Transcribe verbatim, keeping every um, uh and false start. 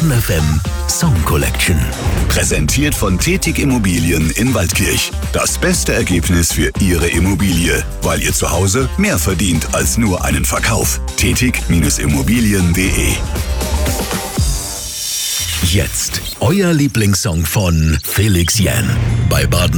Baden F M Song Collection. Präsentiert von Tetig Immobilien in Waldkirch. Das beste Ergebnis für Ihre Immobilie, weil ihr zu Hause mehr verdient als nur einen Verkauf. Tetig Immobilien punkt de. Jetzt euer Lieblingssong von Felix Jähn bei Baden